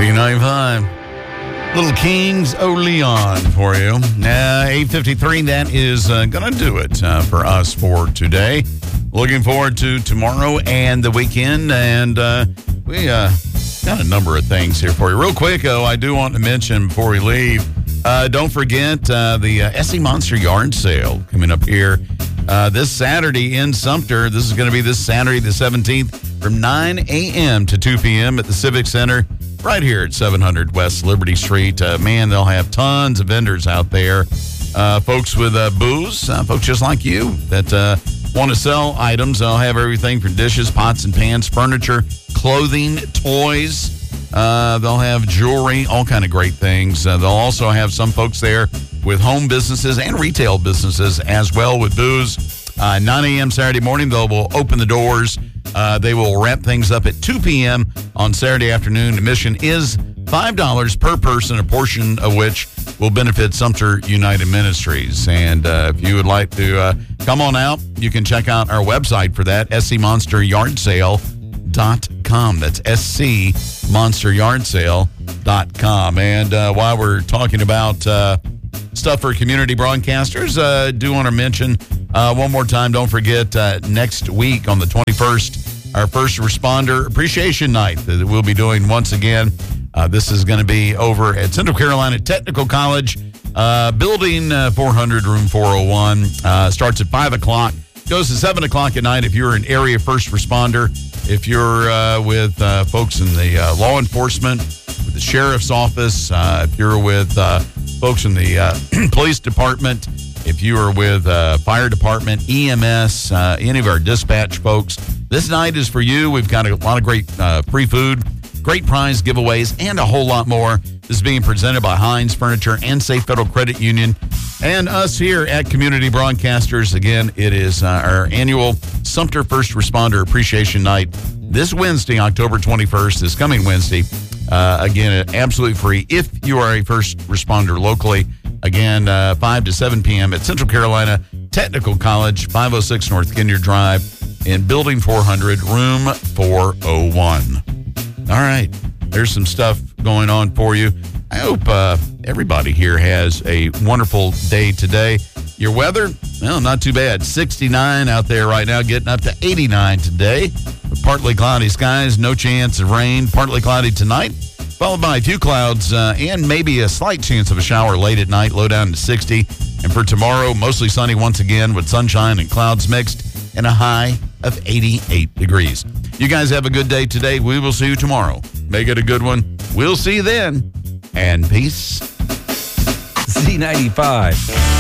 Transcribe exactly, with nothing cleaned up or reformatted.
Z ninety-five. Little Kings O' Leon for you. Uh, eight fifty-three, that is uh, going to do it uh, for us for today. Looking forward to tomorrow and the weekend. And uh, we uh, got a number of things here for you. Real quick, though, I do want to mention before we leave, uh, don't forget uh, the uh, S C Monster Yard Sale coming up here uh, this Saturday in Sumter. This is going to be this Saturday, the seventeenth, from nine a.m. to two p.m. at the Civic Center, right here at seven hundred West Liberty Street. Uh, man, they'll have tons of vendors out there. Uh, folks with uh, booze, uh, folks just like you that uh, want to sell items. They'll have everything from dishes, pots and pans, furniture, clothing, toys. Uh, they'll have jewelry, all kind of great things. Uh, they'll also have some folks there with home businesses and retail businesses as well with booze. Uh, nine a.m. Saturday morning, they will open the doors. Uh, they will wrap things up at two p.m. on Saturday afternoon. Admission is five dollars per person, a portion of which will benefit Sumter United Ministries. And uh, if you would like to uh, come on out, you can check out our website for that, S C Monster Yard Sale dot com. That's S C Monster Yard Sale dot com. And uh, while we're talking about uh, stuff for community broadcasters, I uh, do want to mention uh, one more time, don't forget, uh, next week on the twenty-first, our First Responder Appreciation Night that we'll be doing once again. Uh, this is going to be over at Central Carolina Technical College, uh, building uh, four hundred, room four oh one. Uh, starts at five o'clock, goes to seven o'clock at night if you're an area first responder. If you're uh, with uh, folks in the uh, law enforcement, with the sheriff's office, uh, if you're with uh, folks in the uh, police department, if you are with uh, fire department, E M S, uh, any of our dispatch folks, this night is for you. We've got a lot of great uh, free food, great prize giveaways, and a whole lot more. This is being presented by Heinz Furniture and Safe Federal Credit Union and us here at Community Broadcasters. Again, it is uh, our annual Sumter First Responder Appreciation Night this Wednesday, October twenty-first, this coming Wednesday. Uh, again, absolutely free if you are a first responder locally. Again, uh, five to seven p.m. at Central Carolina Technical College, five oh six North Ginyard Drive in Building four hundred, room four oh one. All right, there's some stuff going on for you. I hope uh, everybody here has a wonderful day today. Your weather, well, not too bad. sixty-nine out there right now, getting up to eighty-nine today. Partly cloudy skies, no chance of rain. Partly cloudy tonight, followed by a few clouds uh, and maybe a slight chance of a shower late at night, low down to sixty. And for tomorrow, mostly sunny once again with sunshine and clouds mixed and a high of eighty-eight degrees. You guys have a good day today. We will see you tomorrow. Make it a good one. We'll see you then. And peace. Z ninety-five.